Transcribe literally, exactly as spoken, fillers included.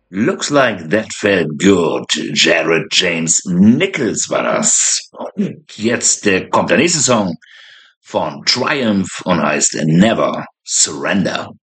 Looks like that felt good. Jared James Nichols war das. Und jetzt äh, kommt der nächste Song von Triumph und heißt Never Surrender.